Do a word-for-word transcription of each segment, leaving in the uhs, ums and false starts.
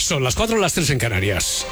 Son las cuatro, las tres en Canarias.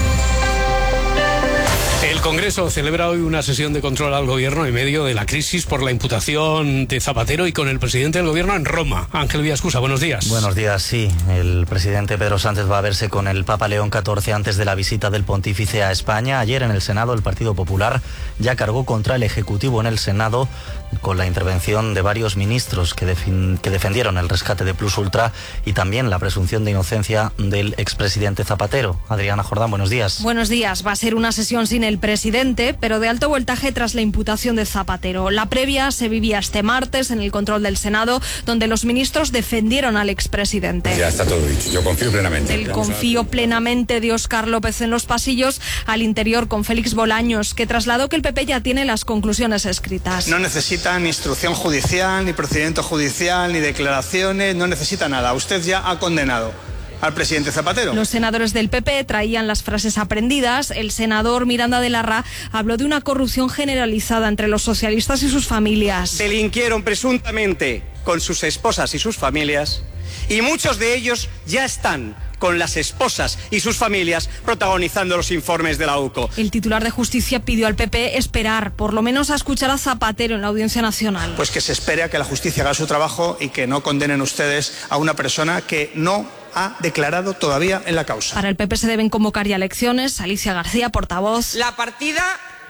El Congreso celebra hoy una sesión de control al Gobierno en medio de la crisis por la imputación de Zapatero y con el presidente del Gobierno en Roma. Ángel Villaescusa, buenos días. Buenos días, sí. El presidente Pedro Sánchez va a verse con el Papa León catorce antes de la visita del pontífice a España. Ayer en el Senado el Partido Popular ya cargó contra el Ejecutivo en el Senado con la intervención de varios ministros que, defin- que defendieron el rescate de Plus Ultra y también la presunción de inocencia del expresidente Zapatero. Adriana Jordán, buenos días. Buenos días. Va a ser una sesión sin el presidente, pero de alto voltaje tras la imputación de Zapatero. La previa se vivía este martes en el control del Senado, donde los ministros defendieron al expresidente. Ya está todo dicho. Yo confío plenamente. El confío plenamente de Óscar López en los pasillos, al interior con Félix Bolaños, que trasladó que el P P ya tiene las conclusiones escritas. No necesitan ni instrucción judicial, ni procedimiento judicial, ni declaraciones, no necesita nada. Usted ya ha condenado al presidente Zapatero. Los senadores del P P traían las frases aprendidas. El senador Miranda de la Rá habló de una corrupción generalizada entre los socialistas y sus familias. Delinquieron presuntamente con sus esposas y sus familias, y muchos de ellos ya están con las esposas y sus familias protagonizando los informes de la U C O. El titular de Justicia pidió al P P esperar, por lo menos a escuchar a Zapatero en la Audiencia Nacional. Pues que se espere a que la justicia haga su trabajo y que no condenen ustedes a una persona que no ha declarado todavía en la causa. Para el P P se deben convocar ya elecciones. Alicia García, portavoz. La partida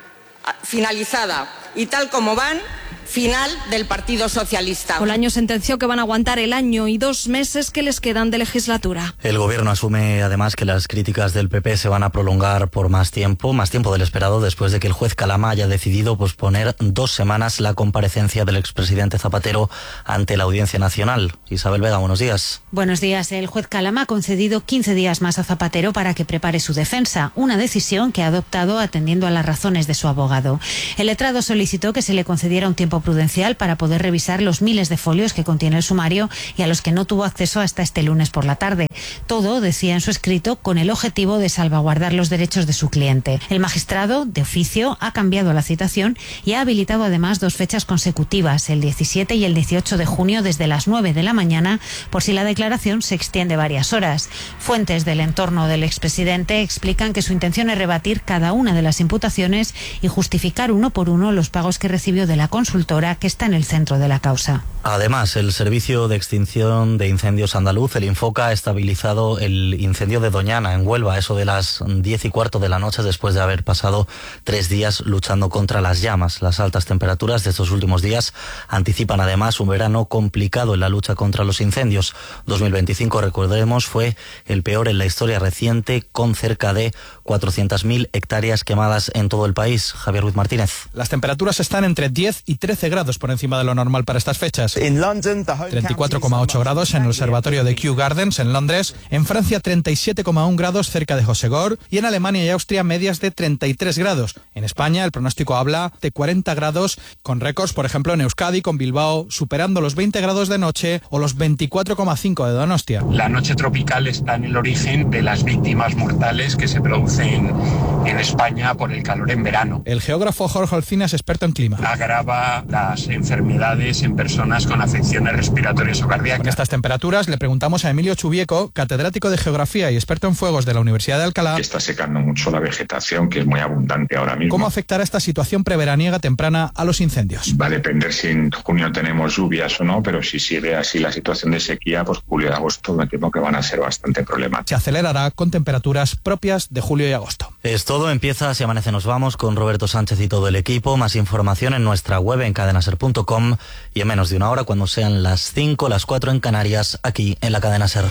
finalizada y tal como van, final del Partido Socialista. Bolaño sentenció que van a aguantar el año y dos meses que les quedan de legislatura. El Gobierno asume además que las críticas del P P se van a prolongar por más tiempo, más tiempo del esperado, después de que el juez Calama haya decidido posponer dos semanas la comparecencia del expresidente Zapatero ante la Audiencia Nacional. Isabel Vega, buenos días. Buenos días. El juez Calama ha concedido quince días más a Zapatero para que prepare su defensa, una decisión que ha adoptado atendiendo a las razones de su abogado. El letrado solicitó que se le concediera un tiempo prudencial para poder revisar los miles de folios que contiene el sumario y a los que no tuvo acceso hasta este lunes por la tarde. Todo, decía en su escrito, con el objetivo de salvaguardar los derechos de su cliente. El magistrado, de oficio, ha cambiado la citación y ha habilitado además dos fechas consecutivas, el diecisiete y el dieciocho de junio desde las nueve de la mañana, por si la declaración se extiende varias horas. Fuentes del entorno del expresidente explican que su intención es rebatir cada una de las imputaciones y justificar uno por uno los pagos que recibió de la consultora que está en el centro de la causa. Además, el Servicio de Extinción de Incendios andaluz, el Infoca, ha estabilizado el incendio de Doñana, en Huelva, eso de las diez y cuarto de la noche, después de haber pasado tres días luchando contra las llamas. Las altas temperaturas de estos últimos días anticipan además un verano complicado en la lucha contra los incendios. dos mil veinticinco, recordemos, fue el peor en la historia reciente, con cerca de cuatrocientas mil hectáreas quemadas en todo el país. Javier Ruiz Martínez. Las temperaturas están entre diez y trece grados por encima de lo normal para estas fechas. treinta y cuatro coma ocho grados en el observatorio de Kew Gardens en Londres, en Francia treinta y siete coma uno grados cerca de Hossegor y en Alemania y Austria medias de treinta y tres grados. En España el pronóstico habla de cuarenta grados, con récords por ejemplo en Euskadi, con Bilbao superando los veinte grados de noche o los veinticuatro coma cinco de Donostia. La noche tropical está en el origen de las víctimas mortales que se producen en España por el calor en verano. El geógrafo Jorge Olcina es experto en clima. Agrava las enfermedades en personas con afecciones respiratorias o cardíacas. Con estas temperaturas le preguntamos a Emilio Chubieco, catedrático de Geografía y experto en fuegos de la Universidad de Alcalá. Está secando mucho la vegetación, que es muy abundante ahora mismo. ¿Cómo afectará esta situación preveraniega temprana a los incendios? Va a depender si en junio tenemos lluvias o no, pero si sigue así la situación de sequía, pues julio y agosto me temo que van a ser bastante problemáticos. Se acelerará con temperaturas propias de julio y agosto. Es todo, empieza Si Amanece Nos Vamos con Roberto Sánchez y todo el equipo. Más información en nuestra web en cadena ser punto com y en menos de una hora, cuando sean las cinco, las cuatro en Canarias, aquí en la Cadena Ser.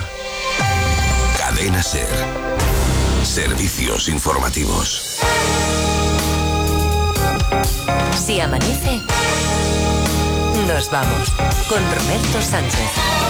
Cadena Ser. Servicios informativos. Si amanece, nos vamos con Roberto Sánchez.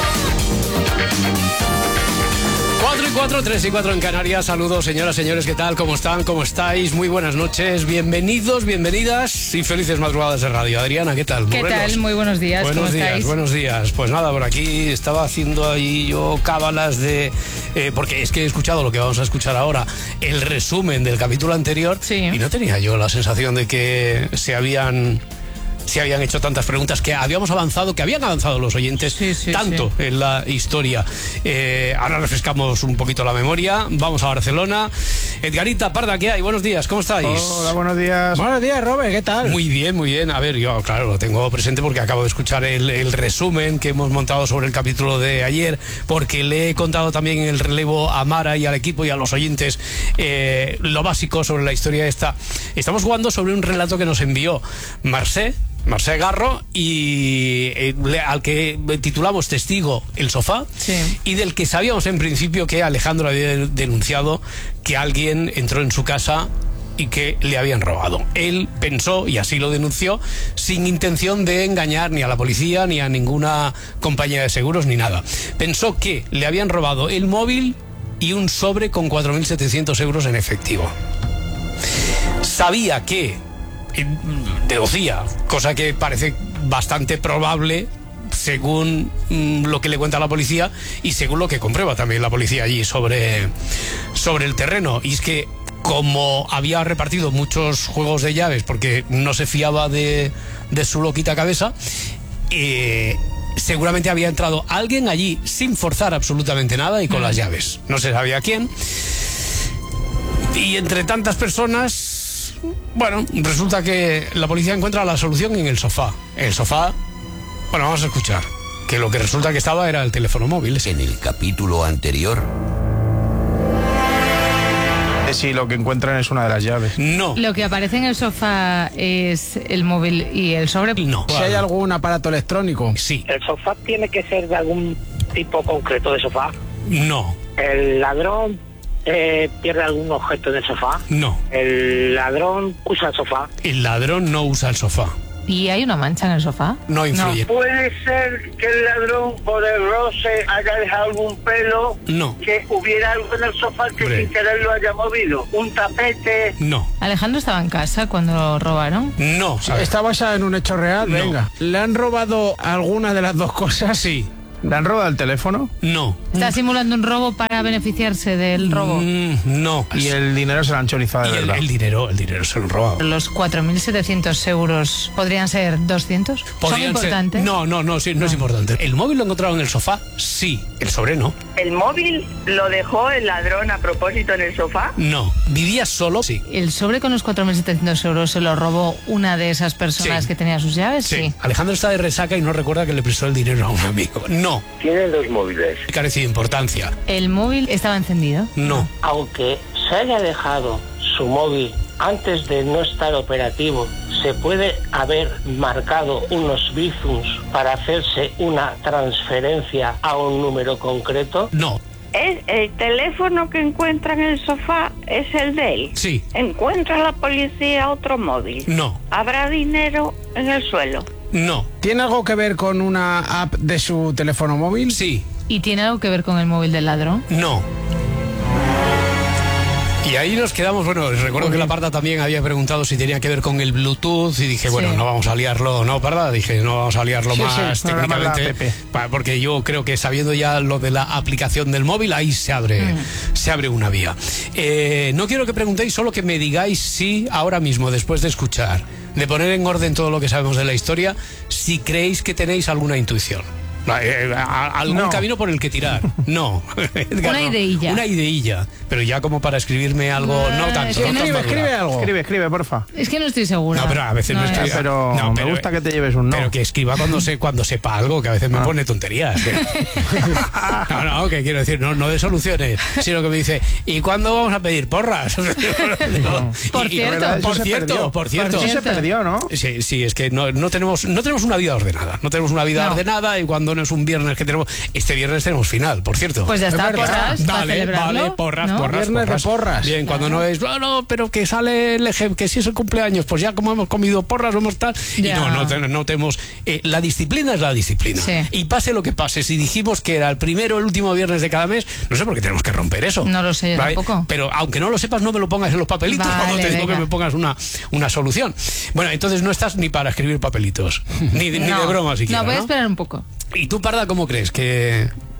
cuatro y cuatro, tres y cuatro en Canarias. Saludos, señoras, señores, ¿qué tal? ¿Cómo están? ¿Cómo estáis? Muy buenas noches, bienvenidos, bienvenidas y felices madrugadas de radio. Adriana, ¿qué tal? ¿Qué tal? Muy buenos días. Buenos ¿Cómo días, estáis? buenos días. Pues nada, por aquí estaba haciendo ahí yo cábalas de... Eh, porque es que he escuchado lo que vamos a escuchar ahora, el resumen del capítulo anterior, sí. Y no tenía yo la sensación de que se habían... se habían hecho tantas preguntas, que habíamos avanzado, que habían avanzado los oyentes sí, sí, tanto sí. en la historia. Eh, ahora refrescamos un poquito la memoria. Vamos a Barcelona. Edgarita Parda, ¿qué hay? Buenos días, ¿cómo estáis? Hola, buenos días. Buenos días, Robert, ¿qué tal? Muy bien, muy bien. A ver, yo, claro, lo tengo presente porque acabo de escuchar el, el resumen que hemos montado sobre el capítulo de ayer, porque le he contado también en el relevo a Mara y al equipo y a los oyentes eh, lo básico sobre la historia esta. Estamos jugando sobre un relato que nos envió Marcé, Marcé Garro, y eh, al que titulamos Testigo el sofá, sí. y del que sabíamos en principio que Alejandro había denunciado que alguien entró en su casa y que le habían robado. Él pensó, y así lo denunció, sin intención de engañar ni a la policía, ni a ninguna compañía de seguros, ni nada. Pensó que le habían robado el móvil y un sobre con cuatro mil setecientos euros en efectivo. Sabía que, deducía, cosa que parece bastante probable según mm, lo que le cuenta la policía y según lo que comprueba también la policía allí sobre, sobre el terreno. Y es que, como había repartido muchos juegos de llaves porque no se fiaba de, de su loquita cabeza, eh, seguramente había entrado alguien allí sin forzar absolutamente nada y con mm. las llaves. No se sabía quién. Y entre tantas personas, bueno, resulta que la policía encuentra la solución en el sofá. El sofá, bueno, vamos a escuchar, que lo que resulta que estaba era el teléfono móvil. En el capítulo anterior... Sí, lo que encuentran es una de las llaves. No. Lo que aparece en el sofá es el móvil y el sobre. No. Si hay algún aparato electrónico. Sí. ¿El sofá tiene que ser de algún tipo concreto de sofá? No. ¿El ladrón eh, pierde algún objeto en el sofá? No. ¿El ladrón usa el sofá? El ladrón no usa el sofá. ¿Y hay una mancha en el sofá? No influye. No. ¿Puede ser que el ladrón por el roce haya dejado algún pelo? No. ¿Que hubiera algo en el sofá que Hombre. sin querer lo haya movido? ¿Un tapete? No. ¿Alejandro estaba en casa cuando lo robaron? No. ¿sabes? ¿Está basado en un hecho real? No. Venga. ¿Le han robado alguna de las dos cosas? Sí. ¿Le han robado el teléfono? No. ¿Está simulando un robo para beneficiarse del robo? Mm, no. Y el dinero se lo han chorizado de Y el, verdad. el dinero, el dinero se lo han robado. ¿Los cuatro mil setecientos euros podrían ser doscientos? ¿Son Podrían ser- importantes? No, no, no, sí, no, es importante. ¿El móvil lo encontraron en el sofá? Sí. ¿El sobre no? ¿El móvil lo dejó el ladrón a propósito en el sofá? No. ¿Vivía solo? Sí. ¿El sobre con los cuatro mil setecientos euros se lo robó una de esas personas Sí. que tenía sus llaves? Sí. Alejandro está de resaca y no recuerda que le prestó el dinero a un amigo. No. Tiene dos móviles. Carece de importancia. ¿El móvil estaba encendido? No. Aunque se haya dejado su móvil antes de no estar operativo, se puede haber marcado unos bizums para hacerse una transferencia a un número concreto. No. ¿Es el teléfono que encuentra en el sofá es el de él? Sí. ¿Encuentra la policía otro móvil? No. ¿Habrá dinero en el suelo? No. ¿Tiene algo que ver con una app de su teléfono móvil? Sí. ¿Y tiene algo que ver con el móvil del ladrón? No. Y ahí nos quedamos, bueno, recuerdo que la Parda también había preguntado si tenía que ver con el Bluetooth y dije, bueno, Sí. no vamos a liarlo, ¿no, Parda? Dije, no vamos a liarlo Sí, más sí, programa la técnicamente, app. pa- porque yo creo que sabiendo ya lo de la aplicación del móvil, ahí se abre, Mm. se abre una vía. Eh, no quiero que preguntéis, solo que me digáis si ahora mismo, después de escuchar, de poner en orden todo lo que sabemos de la historia, si creéis que tenéis alguna intuición. Eh, a- algún No. camino por el que tirar. No. Edgar, Una no. ideilla. Una ideilla. Pero ya como para escribirme algo, no Ah, tanto. es que no no- tan Escribe, madura. escribe algo. Escribe, escribe, porfa. Es que no estoy segura. No, pero a veces no, No, escribe. Ya, pero No, me gusta que te lleves un no. Pero que escriba cuando se cuando sepa algo, que a veces me Ah. pone tonterías. No, no, que quiero decir, no, no de soluciones, sino que me dice, ¿y cuándo vamos a pedir porras? Por Y- y- cierto. ¿Verdad? Eso por se cierto, perdió. por cierto. Eso se perdió, ¿no? Sí, sí, es que no, no tenemos no tenemos una vida ordenada. No tenemos una vida No. ordenada y cuando no es un viernes que tenemos... Este viernes tenemos final, por cierto. Pues ya está, Es verdad. porras, para Vale, celebrarlo, vale, porras, ¿no? porras, Viernes de porras. Bien, cuando no es, no, no, pero que sale el eje, que si es el cumpleaños, pues ya como hemos comido porras, vamos tal. Y Ya. no, no, te- no tenemos. Eh, la disciplina es la disciplina. Sí. Y pase lo que pase, si dijimos que era el primero o el último viernes de cada mes, no sé por qué tenemos que romper eso. No lo sé yo ¿Vale? tampoco. Pero aunque no lo sepas, no me lo pongas en los papelitos Vale, cuando te digo venga. que me pongas una, una solución. Bueno, entonces no estás ni para escribir papelitos, ni, de- ni de broma siquiera. No, voy a ¿no? esperar un poco. ¿Y tú, Parda, cómo crees que.?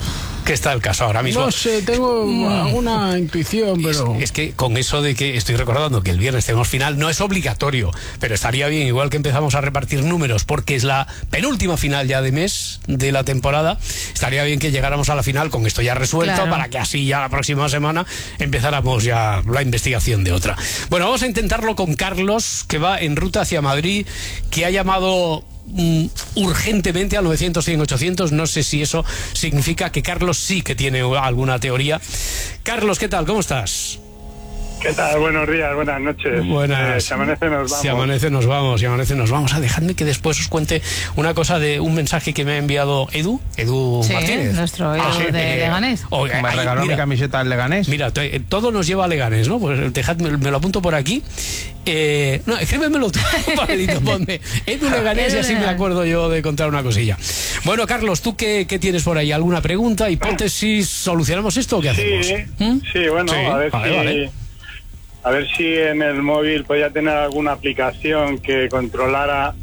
¿Qué está el caso ahora mismo? No sé, tengo alguna intuición, pero... Es, es que con eso de que estoy recordando que el viernes tenemos final, no es obligatorio, pero estaría bien, igual que empezamos a repartir números, porque es la penúltima final ya de mes de la temporada, estaría bien que llegáramos a la final con esto ya resuelto, claro, para que así ya la próxima semana empezáramos ya la investigación de otra. Bueno, vamos a intentarlo con Carlos, que va en ruta hacia Madrid, que ha llamado Mm, urgentemente al novecientos cien ochocientos. No sé si eso significa que Carlos sí que tiene alguna teoría. Carlos, ¿qué tal? ¿Cómo estás? ¿Qué tal? Buenos días, buenas noches. Buenas. Eh, si amanece nos vamos. Si amanece nos vamos, si amanece nos vamos. Ah, dejadme que después os cuente una cosa de un mensaje que me ha enviado Edu, Edu sí, Martínez. Nuestro Edu ah, sí, de eh, Leganés. Oh, me ay, regaló mira, mi camiseta del Leganés. Mira, te, todo nos lleva a Leganés, ¿no? Pues dejadme, me lo apunto por aquí. Eh, no, escríbemelo tú, papelito, ponme Edu Leganés y así me acuerdo yo de contar una cosilla. Bueno, Carlos, ¿tú qué, qué tienes por ahí? ¿Alguna pregunta, hipótesis? ¿Solucionamos esto o qué hacemos? Sí, ¿Mm? sí, bueno, sí, a ver vale, si... Vale. A ver si en el móvil podía tener alguna aplicación que controlara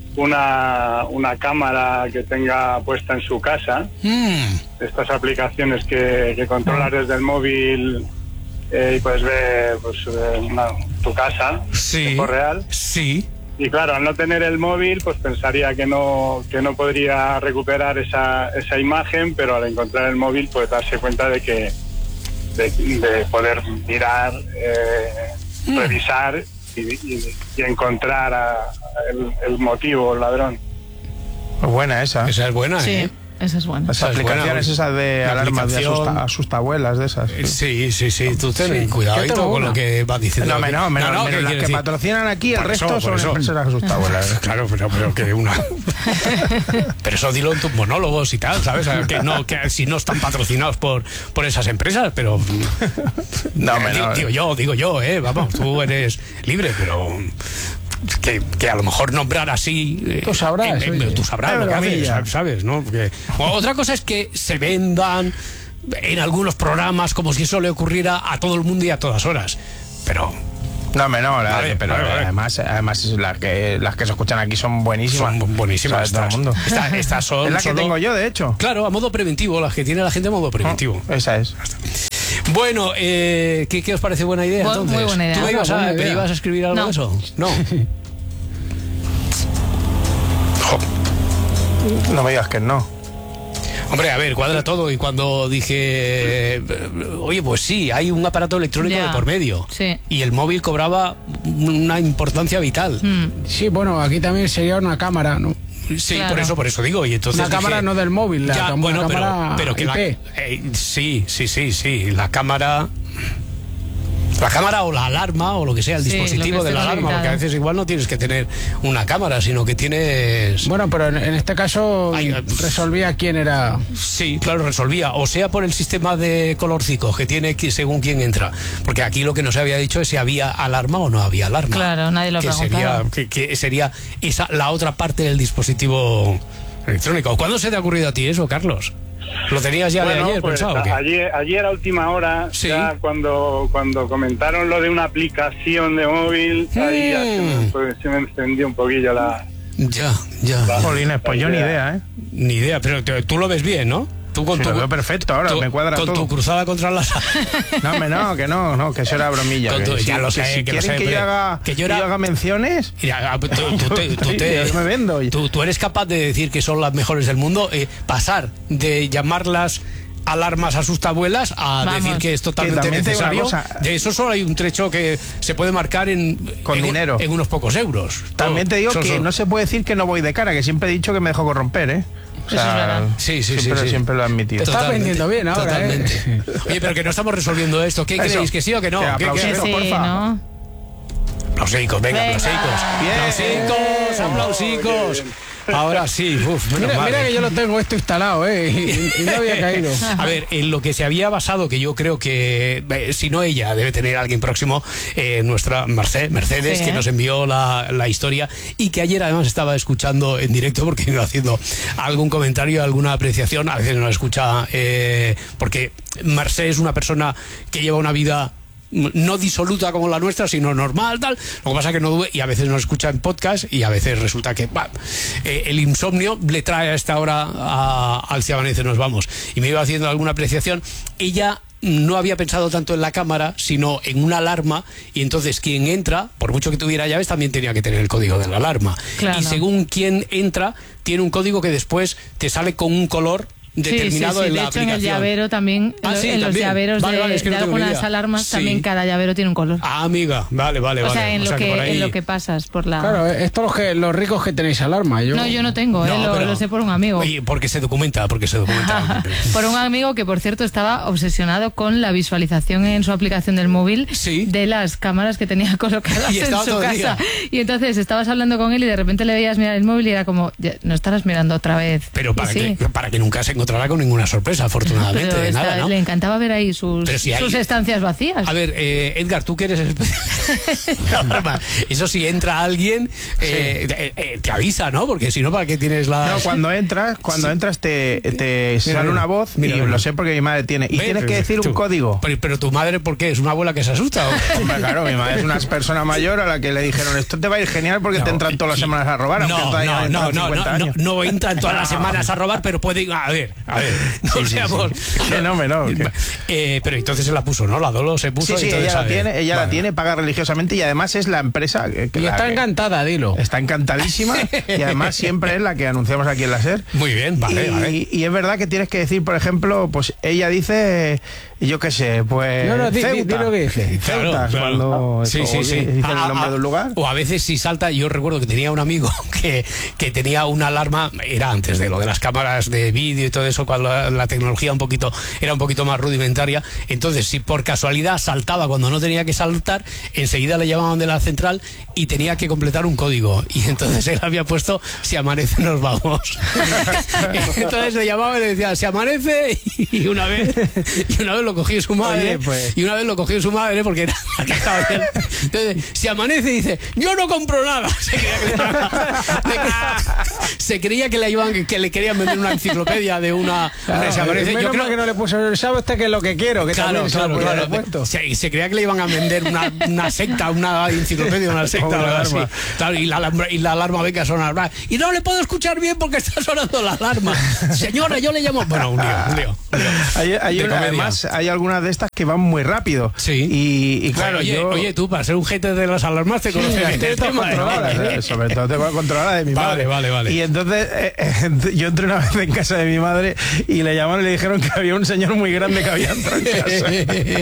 una, una cámara que tenga puesta en su casa. Mm. Estas aplicaciones que, que controlas desde el móvil eh, y puedes ver pues, una, tu casa sí, en tiempo real. Sí. Y claro, al no tener el móvil, pues pensaría que no que no podría recuperar esa, esa imagen, pero al encontrar el móvil, pues darse cuenta de que De, de poder mirar, eh, mm. revisar y, y, y encontrar a, el, el motivo, el ladrón. Pues buena esa. Esa es buena, sí. ¿eh? Esa es buena. Las esa aplicaciones es buena, esas de alarmas de asusta, asustabuelas de esas. Sí, sí, sí. Tú ten sí. cuidadito con lo que vas diciendo. No, me, no, me, no, no, no, las que decir? patrocinan aquí, el resto eso, son eso. empresas asustabuelas. Claro, pero, pero que una... Pero eso dilo en tus monólogos y tal, ¿sabes? Que no, que si no están patrocinados por, por esas empresas, pero... No, me, digo, no. digo yo, digo yo, ¿eh? Vamos, tú eres libre, pero... Que, que a lo mejor nombrar así eh, tú sabrás, eh, eh, tú sabrás lo que haces, sabes, ¿no? Porque, otra cosa es que se vendan en algunos programas como si eso le ocurriera a todo el mundo y a todas horas, pero no, me no, la, vale, pero vale, vale. además, además las que las que se escuchan aquí son buenísimas, son buenísimas, todo el mundo. Esta, estas son es la que solo, tengo yo, de hecho. Claro, a modo preventivo, las que tiene la gente a modo preventivo. Oh, esa es. Bueno, eh, ¿qué, ¿qué os parece buena idea? Muy, entonces? muy buena idea. ¿Tú me ibas a, buena idea. ¿me ibas a escribir algo no. de eso? No. No me digas que no. Hombre, a ver, cuadra todo. Y cuando dije, oye, pues sí, hay un aparato electrónico ya. de por medio. Sí. Y el móvil cobraba una importancia vital. Mm. Sí, bueno, aquí también sería una cámara, ¿no? Sí, claro. por eso, por eso digo. Y entonces una dije, cámara no del móvil, la ya, cam bueno, cámara pero, pero que I P. la, eh, sí, sí, sí, sí. La cámara. La cámara o la alarma o lo que sea, el sí, dispositivo de la alarma, limitado. porque a veces igual no tienes que tener una cámara, sino que tienes... Bueno, pero en, en este caso Ay, resolvía quién era... Sí, claro, resolvía, o sea por el sistema de colorcicos que tiene que, según quién entra, porque aquí lo que no se había dicho es si había alarma o no había alarma. Claro, nadie lo que preguntaba. sería, que, que sería esa, la otra parte del dispositivo electrónico. ¿Cuándo se te ha ocurrido a ti eso, Carlos? ¿Lo tenías ya bueno, de ayer pues, pensado? ¿O qué? Ayer, ayer a última hora, sí. ya cuando, cuando comentaron lo de una aplicación de móvil, mm. ahí ya se me, pues, se me encendió un poquillo la... Ya, ya. Jolines, pues yo ni idea, ¿eh? Ni idea, pero te, tú lo ves bien, ¿no? Tú con sí, tu, lo veo perfecto ahora, tu, me cuadra con todo. Con tu cruzada contra las... No, me no, que no, no, que eso era bromilla. Tu, que ya si, lo sé, que si que quieren lo sé, que, yo haga, que, yo que era... yo haga menciones... Mira, tú, tú, tú, te, tú, te, yo me vendo. Tú, tú eres capaz de decir que son las mejores del mundo, eh, pasar de llamarlas alarmas asustabuelas a Vamos. decir que es totalmente que necesario. De eso solo hay un trecho que se puede marcar en con en, dinero en unos pocos euros. También te digo son, que son... no se puede decir que no voy de cara, que siempre he dicho que me dejo corromper, ¿eh? O sea, eso es verdad. Sí, sí, siempre, sí, sí. Siempre lo he admitido. Te estás vendiendo bien ahora, totalmente. ¿eh? Oye, pero que no estamos resolviendo esto. ¿Qué eso. creéis? ¿Que sí o que no? Que ¿Qué, que sí, porfa. ¿no? Aplausicos, venga, venga. aplausicos. Aplausicos, aplausicos. Ahora sí, uf, mira, mal, mira eh. que yo lo tengo esto instalado, ¿eh? Y, y no había caído. A ver, en lo que se había basado, que yo creo que, eh, si no ella, debe tener alguien próximo, eh, nuestra Mercedes, Mercedes sí, que ¿eh? nos envió la, la historia y que ayer además estaba escuchando en directo porque iba haciendo algún comentario, alguna apreciación, a veces no la escucha, eh, porque Mercedes es una persona que lleva una vida no disoluta como la nuestra, sino normal, tal. Lo que pasa es que no duele, y a veces nos escucha en podcast, y a veces resulta que bah, eh, el insomnio le trae a esta hora a, al Si Amanece Nos Vamos. Y me iba haciendo alguna apreciación. Ella no había pensado tanto en la cámara, sino en una alarma, y entonces quien entra, por mucho que tuviera llaves, también tenía que tener el código de la alarma. Claro. Y según quien entra, tiene un código que después te sale con un color determinado sí, sí, sí. en de la hecho, aplicación. En el llavero también, ah, en, sí, en los también. llaveros vale, de, vale, es que de no algunas alarmas, sí. también cada llavero tiene un color. Ah, amiga, vale, vale, o vale. Sea, en o lo sea, que, que por ahí... en lo que pasas por la... Claro, esto los, que, los ricos que tenéis alarma. Yo... No, yo no tengo, no, eh, lo, pero... lo sé por un amigo. Oye, porque se documenta, porque se documenta. Por un amigo que, por cierto, estaba obsesionado con la visualización en su aplicación del móvil ¿Sí? de las cámaras que tenía colocadas y en su casa. Día. Y entonces estabas hablando con él y de repente le veías mirar el móvil y era como, no estarás mirando otra vez. Pero para, sí. que, para que nunca se encontrara con ninguna sorpresa, afortunadamente. Pero de esta, nada, ¿no? Le encantaba ver ahí sus, si hay... sus estancias vacías. A ver, eh, Edgar, tú que eres el... Eso si entra alguien, eh, sí. te, eh, te avisa, ¿no? Porque si no, ¿para qué tienes la...? No, cuando entras, cuando sí. entras te, te mira, sale una voz, mira, y mira. Lo sé porque mi madre tiene. Y Ve, tienes que decir tú, un código. Pero, pero tu madre, ¿por qué? ¿Es una abuela que se asusta? ¿O? Hombre, claro, mi madre es una persona mayor a la que le dijeron, esto te va a ir genial porque no, te entran todas las semanas a robar. No, aunque no, no, no, no, no, no entran todas las semanas a robar, pero pueden... A ver, a ver, no sí, seamos... Sí, sí. No, no, no. Eh, pero entonces se la puso, ¿no? La Dolo se puso. Sí, sí, ella la tiene, ella vale. la tiene, paga religiosamente y además es la empresa que, que y la, está encantada, dilo. Está encantadísima y además siempre es la que anunciamos aquí en la SER. Muy bien, vale, y, vale. Y es verdad que tienes que decir, por ejemplo, pues ella dice, yo qué sé, pues no, no, di, Ceuta. Di, di lo que dice. Ceuta, claro, claro. cuando sí, sí, sí. dice ah, el nombre ah, de un lugar. O a veces si salta, yo recuerdo que tenía un amigo que, que tenía una alarma, era antes de lo de las cámaras de vídeo y todo eso, cuando la, la tecnología un poquito era un poquito más rudimentaria. Entonces, si por casualidad saltaba cuando no tenía que saltar, enseguida le llamaban de la central y tenía que completar un código. Y entonces él había puesto, si amanece nos vamos. Entonces le llamaba y le decía, si amanece, y una vez, y una vez lo cogió su madre, Oye, pues. y una vez lo cogió su madre porque era la que estaba bien. Entonces, si amanece y dice, yo no compro nada. Se creía que le, se creía que le iban, que le querían vender una enciclopedia de una. Claro, se amanece, yo creo que no le puso, ¿sabe usted qué es lo que quiero? Que claro, claro, claro. Puesto. Se, se creía que le iban a vender una, una secta, una enciclopedia, una secta, o algo así. Claro, y, la, y la alarma ve que sonar. Y no le puedo escuchar bien porque está sonando la alarma. Señora, yo le llamo. Bueno, un lío, un lío. Un lío. Hay, hay una, además, hay algunas de estas que van muy rápido. Sí. Y, y claro, oye, yo... oye, tú, para ser un gente de las alarmas, te conoces sí, bien el tema, ¿eh? Sobre todo tengo que controlar de mi vale, madre. Vale, vale, Y entonces eh, eh, yo entré una vez en casa de mi madre y le llamaron y le dijeron que había un señor muy grande que había entrado en casa.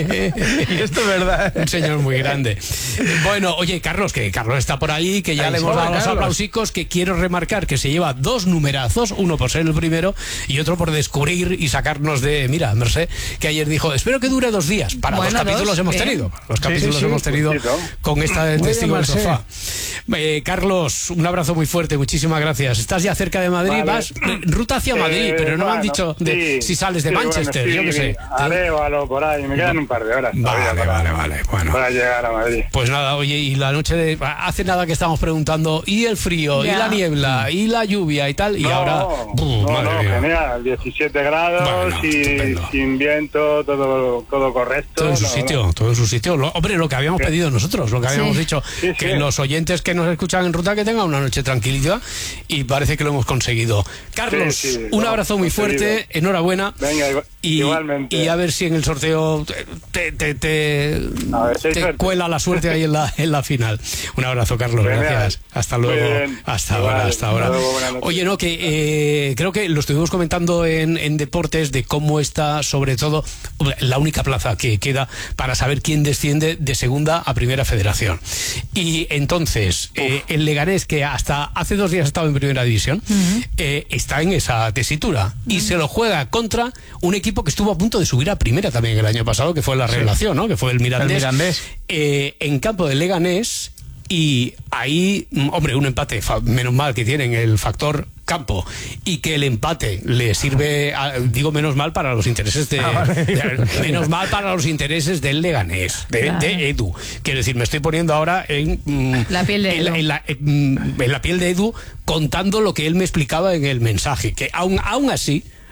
Y esto es verdad. Un señor muy grande. Bueno, oye, Carlos, que Carlos está por ahí, que ya Ahí le hemos dado los aplausicos, que quiero remarcar que se lleva dos numerazos, uno por ser el primero y otro por descubrir y sacarnos de... Mira, Mercé, que ayer dijo, espero que dure dos días. Para bueno, los capítulos dos, hemos bien. tenido. Los capítulos sí, sí, hemos tenido poquito. Con esta del Testigo del Sofá. Eh, Carlos, un abrazo muy fuerte, muchísimas gracias. Estás ya cerca de Madrid, vale. vas ruta hacia Madrid, eh, pero no bueno, me han dicho de, sí, si sales de sí, Manchester, bueno, sí, yo qué sé. Arévalo, por ahí, me quedan un par de horas. Vale, para, vale, vale. Bueno. Para llegar a Madrid. Pues nada, oye, y la noche de... Hace nada que estamos preguntando, y el frío, ya. y la niebla, y la lluvia y tal, y no, ahora... Buf, no, no, genial, diecisiete grados, bueno, y estupendo. Sin viento, todo, todo correcto. Todo en su no, sitio, no. todo en su sitio. Lo, hombre, lo que habíamos ¿Qué? pedido nosotros, lo que habíamos sí. dicho, sí, que sí. los oyentes que nos escuchan en ruta que tengan una noche tranquilidad, y parece que lo hemos conseguido. Carlos, sí, sí, un abrazo muy fuerte, enhorabuena. Venga, y, igualmente. Y a ver si en el sorteo te, te, te, ver, si te cuela la suerte ahí en la, en la final. Un abrazo, Carlos, Genial. gracias. Hasta luego. Hasta Igual, ahora, hasta ahora. Luego, Oye, no, que eh, creo que lo estuvimos comentando en, en Deportes de cómo está, sobre todo, la única plaza que queda para saber quién desciende de segunda a primera federación. Y entonces, eh, el Leganés, que hasta hace dos días estaba en primera división, uh-huh. eh, está en esa tesitura uh-huh. y se lo juega contra un equipo que estuvo a punto de subir a primera también el año pasado, que fue la revelación, ¿no? Que fue el Mirandés. El Mirandés. Eh, en campo del Leganés. Y ahí, hombre, un empate, menos mal que tienen el factor campo y que el empate le sirve, a, digo menos mal para los intereses de, ah, vale. de menos mal para los intereses del Leganés, de, claro. de Edu. Quiero decir, me estoy poniendo ahora en la piel de Edu. En, en, la, en, en la piel de Edu, contando lo que él me explicaba en el mensaje, que aún, aún así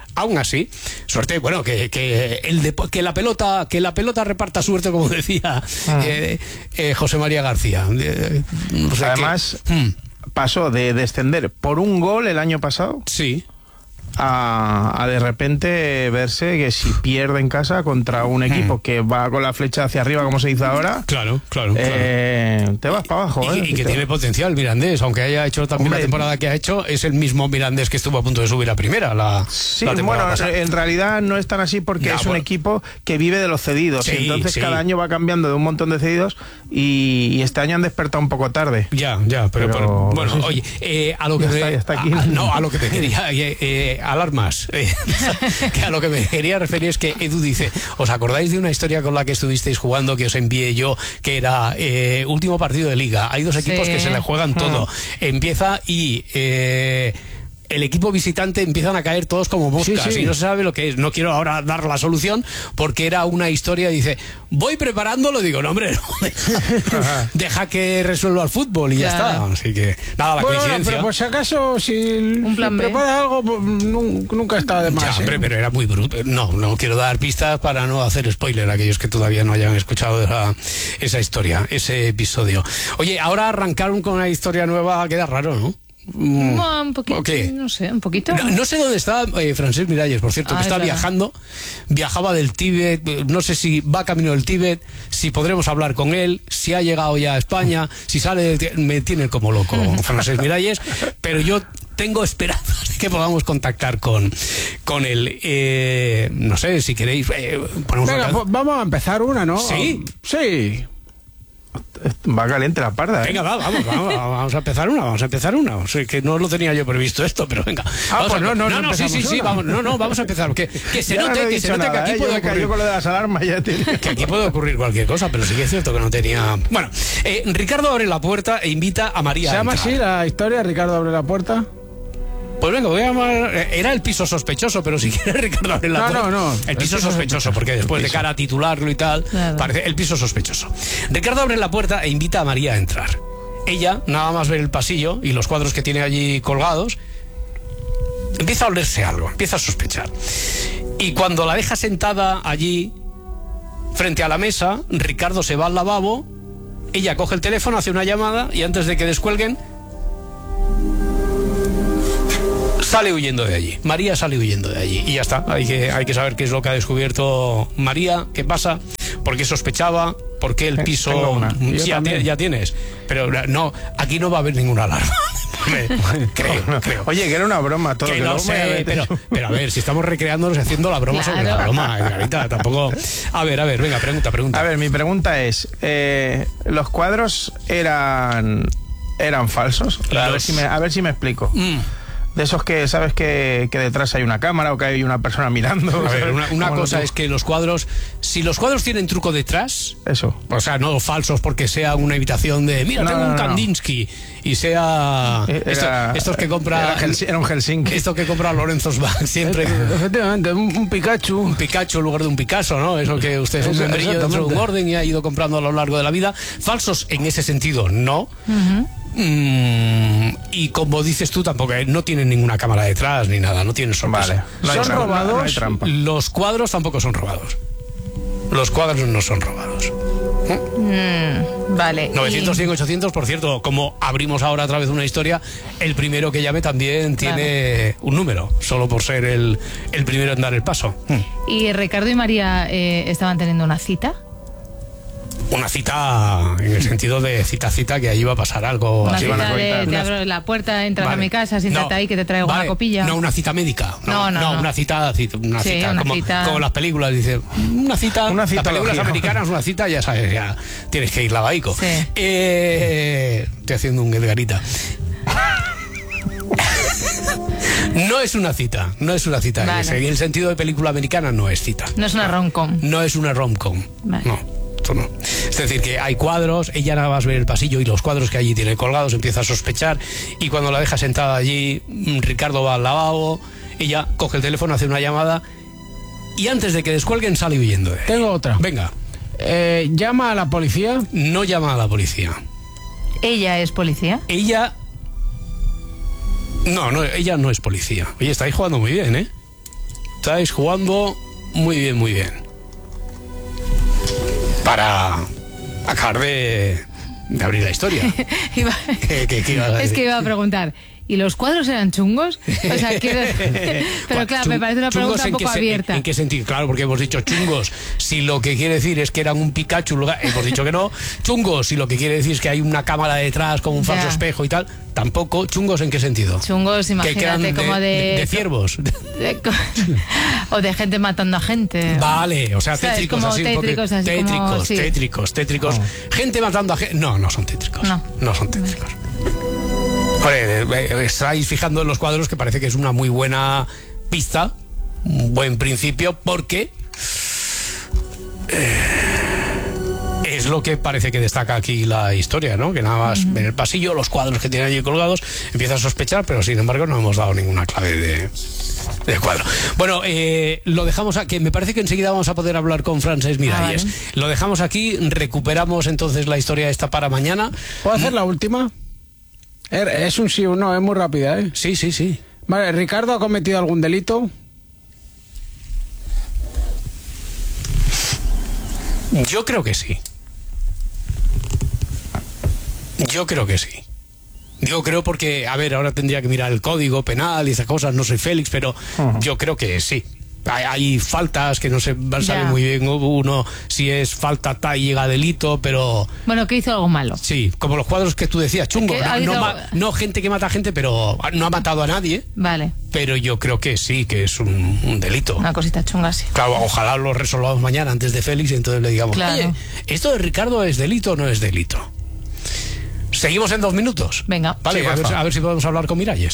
Aún así, suerte, bueno, que, que, el de, que la pelota que la pelota reparta suerte, como decía ah. eh, eh, José María García. Eh, no sé Además, qué. Hmm. pasó de descender por un gol el año pasado. Sí. A, a de repente verse que si pierde en casa contra un equipo mm. que va con la flecha hacia arriba, como se dice ahora, claro, claro, eh, claro. te vas para abajo. Y, eh, y que tiene potencial Mirandés, aunque haya hecho también Hombre, la temporada que ha hecho, es el mismo Mirandés que estuvo a punto de subir a primera. La, sí, la bueno, pasada. En realidad no es tan así porque ya, es un bueno. equipo que vive de los cedidos. Sí, y entonces sí. cada año va cambiando de un montón de cedidos y, y este año han despertado un poco tarde. Ya, ya, pero, pero, pero bueno, sí, oye, eh, a lo que está, me, está aquí. A, no, a lo que te quería eh, eh, alarmas. Eh, que a lo que me quería referir es que Edu dice, ¿os acordáis de una historia con la que estuvisteis jugando que os envié yo, que era eh, último partido de liga? Hay dos equipos sí. que se le juegan todo. Empieza y... Eh, el equipo visitante empiezan a caer todos como moscas sí, sí. y no se sabe lo que es. No quiero ahora dar la solución porque era una historia, dice, voy preparándolo, digo, no hombre, no, deja, deja que resuelva el fútbol y ya, ya está. Así que, nada, la bueno, coincidencia. Pero por si acaso, si, Un plan si prepara algo, pues, nunca está de más. Ya, ¿eh? hombre, pero era muy bruto. No, no quiero dar pistas para no hacer spoiler a aquellos que todavía no hayan escuchado esa, esa historia, ese episodio. Oye, ahora arrancaron con una historia nueva, queda raro, ¿no? Mm. No, un poquito, okay. no sé, un poquito. No, no sé dónde está eh, Francesc Miralles, por cierto, ah, que está viajando, viajaba del Tíbet, no sé si va camino del Tíbet, si podremos hablar con él, si ha llegado ya a España, si sale, me tiene como loco Francesc Miralles, pero yo tengo esperanzas de que podamos contactar con, con él. Eh, no sé, si queréis... Eh, Venga, pues vamos a empezar una, ¿no? Sí. Sí. Va caliente la parda, ¿eh? Venga, va, vamos, vamos, vamos a empezar una, vamos a empezar una. O sea, que no lo tenía yo previsto esto, pero venga. Ah, pues a, no, no, no, no, sí, sí, sí, vamos, no, no, vamos a empezar. Que, que se ya note, no que se note nada, que aquí ¿eh? puede yo ocurrir. Yo con lo de las alarmas ya te... Que aquí puede ocurrir cualquier cosa, pero sí que es cierto que no tenía. Bueno, eh, Ricardo abre la puerta e invita a María. ¿Se llama a entrar. así la historia? Ricardo abre la puerta. Pues venga, voy a llamar... Era el piso sospechoso, pero si quieres, Ricardo, abre la no, puerta. No, no, El piso, el piso sospechoso, sospechoso, porque después de cara a titularlo y tal, claro. Parece el piso sospechoso. Ricardo abre la puerta e invita a María a entrar. Ella, nada más ver el pasillo y los cuadros que tiene allí colgados, empieza a olerse algo, empieza a sospechar. Y cuando la deja sentada allí, frente a la mesa, Ricardo se va al lavabo, ella coge el teléfono, hace una llamada y antes de que descuelguen, sale huyendo de allí. María sale huyendo de allí y ya está. Hay que, hay que saber qué es lo que ha descubierto María, qué pasa, por qué sospechaba, por qué el piso... Sí, ya, te, ya tienes, pero no, aquí no va a haber ninguna alarma. creo, creo. Oye, que era una broma todo. Que, que no sé, pero, pero a ver, si estamos recreándonos y haciendo la broma claro. sobre la broma, Edgarita, tampoco... A ver, a ver, venga, pregunta, pregunta. A ver, mi pregunta es, eh, ¿los cuadros eran, eran falsos? Los... A, ver si me, a ver si me explico. Mm. De esos que sabes que, que detrás hay una cámara o que hay una persona mirando. A ver, una, una cosa es que los cuadros, si los cuadros tienen truco detrás, eso, o sea, no falsos porque sea una imitación de mira, no, tengo no, un Kandinsky no. y sea era, esto, estos que compra era, era un Helsinki, esto que compra Lorenzo Sbach siempre. Efectivamente, un, un Pikachu, un Pikachu en lugar de un Picasso, ¿no? Eso que usted es un membrillo dentro de un orden y ha ido comprando a lo largo de la vida. Falsos en ese sentido, no. Uh-huh. Mm, y como dices tú, tampoco eh, no tienen ninguna cámara detrás ni nada, no tienen sorpresa. Vale. No ¿Son trampa, robados? No los cuadros tampoco son robados. Los cuadros no son robados. ¿Eh? Mm, vale. novecientos, cien, ochocientos, por cierto, como abrimos ahora a través de una historia, el primero que llame también tiene claro. un número, solo por ser el, el primero en dar el paso. ¿Y Ricardo y María eh, estaban teniendo una cita? Una cita en el sentido de cita cita que allí va a pasar algo. Una así cita van a de te abro la puerta, entras vale. a mi casa, siéntate no, ahí que te traigo vale. una copilla. No, una cita médica. No, no, no, no. una cita, una sí, cita, una como, cita. como las películas, dice, una cita, una cita las películas lógica. Americanas, una cita, ya sabes, ya tienes que ir lavaico. Sí. Eh, estoy haciendo un Edgarita. No es una cita, no es una cita. Vale. En el sentido de película americana no es cita. No es una rom-com. No es una rom-com. Vale. No. No. Es decir, que hay cuadros, ella nada más ver el pasillo y los cuadros que allí tiene colgados empieza a sospechar y cuando la deja sentada allí, Ricardo va al lavabo, ella coge el teléfono, hace una llamada y antes de que descuelguen sale huyendo. Tengo otra. Venga. Eh, ¿Llama a la policía? No llama a la policía. ¿Ella es policía? Ella... No, no, ella no es policía. Oye, estáis jugando muy bien, ¿eh? Estáis jugando muy bien, muy bien. Para acabar de, de abrir la historia. Iba- ¿Qué- qué- qué ibas a es decir? que iba a preguntar, ¿y los cuadros eran chungos? O sea, quiero... Pero claro, me parece una ¿Chungos pregunta en un qué poco se- abierta. ¿En, en qué sentido? Claro, porque hemos dicho chungos. Si lo que quiere decir es que eran un Pikachu, lugar- hemos dicho que no. Chungos, si lo que quiere decir es que hay una cámara detrás con un falso Ya. espejo y tal, tampoco. ¿Chungos en qué sentido? Chungos, Que- que eran imagínate, como de... de, de ciervos. de- o de gente matando a gente. Vale, o sea, ¿Sabes? tétricos Como así. un poco- tétricos, así como- tétricos, sí. tétricos, tétricos. Gente matando a gente. No, no son tétricos. No. No son tétricos. Joder, eh, estáis fijando en los cuadros que parece que es una muy buena pista, un buen principio, porque eh, es lo que parece que destaca aquí la historia, ¿no? Que nada más en el pasillo, los cuadros que tienen allí colgados, empieza a sospechar, pero sin embargo no hemos dado ninguna clave de, de cuadro. Bueno, eh, lo dejamos aquí. Me parece que enseguida vamos a poder hablar con Francesc Miralles. Ah, vale. Lo dejamos aquí, recuperamos entonces la historia esta para mañana. ¿Puedo hacer la última? Er- Es un sí o no, es muy rápida, ¿eh? Sí, sí, sí. Vale, ¿Ricardo ha cometido algún delito? Yo creo que sí. Yo creo que sí. Yo creo porque, a ver, ahora tendría que mirar el código penal y esas cosas, no soy Félix, pero yo creo que sí. Hay, hay faltas que no se sabe Ya. muy bien uno si es falta tal y llega a delito, pero Bueno, que hizo algo malo. sí, como los cuadros que tú decías, chungo. Es que ha No, no habido- ma- no gente que mata gente, pero no ha matado a nadie, Vale, pero yo creo que sí, que es un, un delito. una cosita chunga, sí. Claro, ojalá lo resolvamos mañana antes de Félix y entonces le digamos, Claro. oye, ¿esto de Ricardo es delito o no es delito? Seguimos en dos minutos. Venga. Vale, Sí, a, ver, porfa. a ver si podemos hablar con Miralles.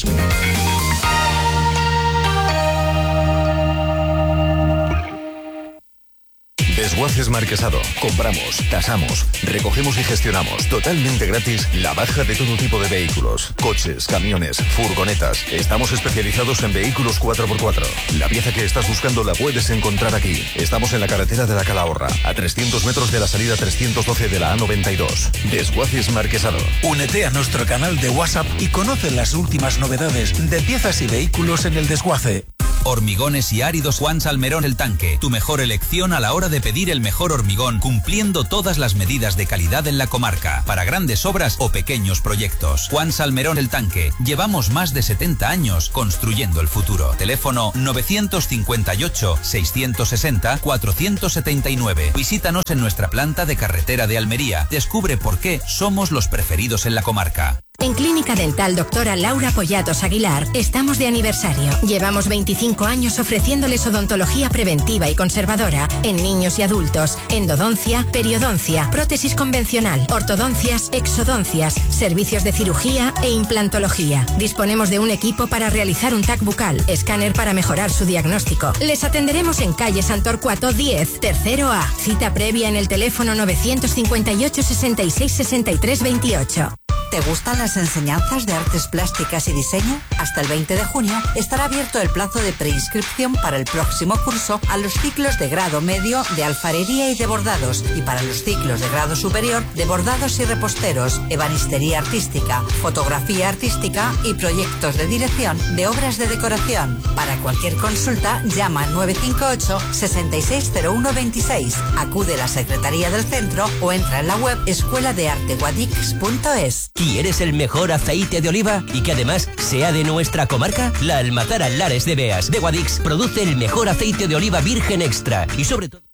Desguaces Marquesado. Compramos, tasamos, recogemos y gestionamos totalmente gratis la baja de todo tipo de vehículos, coches, camiones, furgonetas. Estamos especializados en vehículos cuatro por cuatro. La pieza que estás buscando la puedes encontrar aquí. Estamos en la carretera de la Calahorra, a trescientos metros de la salida trescientos doce de la A noventa y dos. Desguaces Marquesado. Únete a nuestro canal de WhatsApp y conoce las últimas novedades de piezas y vehículos en el desguace. Hormigones y áridos Juan Salmerón El Tanque. Tu mejor elección a la hora de pedir el mejor hormigón, cumpliendo todas las medidas de calidad en la comarca, para grandes obras o pequeños proyectos. Juan Salmerón El Tanque. Llevamos más de setenta años construyendo el futuro. Teléfono novecientos cincuenta y ocho, seiscientos sesenta, cuatrocientos setenta y nueve. Visítanos en nuestra planta de carretera de Almería. Descubre por qué somos los preferidos en la comarca. En Clínica Dental Doctora Laura Pollatos Aguilar estamos de aniversario. Llevamos veinticinco años ofreciéndoles odontología preventiva y conservadora en niños y adultos, endodoncia, periodoncia, prótesis convencional, ortodoncias, exodoncias, servicios de cirugía e implantología. Disponemos de un equipo para realizar un T A C bucal, escáner para mejorar su diagnóstico. Les atenderemos en calle Santorcuato diez, tercero A. Cita previa en el teléfono novecientos cincuenta y ocho, sesenta y seis, sesenta y tres, veintiocho. ¿Te gustan las enseñanzas de artes plásticas y diseño? Hasta el veinte de junio estará abierto el plazo de preinscripción para el próximo curso a los ciclos de grado medio de alfarería y de bordados y para los ciclos de grado superior de bordados y reposteros, ebanistería artística, fotografía artística y proyectos de dirección de obras de decoración. Para cualquier consulta, llama al nueve cinco ocho, sesenta y seis cero uno veintiséis, acude a la secretaría del centro o entra en la web escuela de arte guadix punto es. ¿Quieres el mejor aceite de oliva y que además sea de nuestra comarca? La Almazara Lares de Beas de Guadix produce el mejor aceite de oliva virgen extra y sobre todo...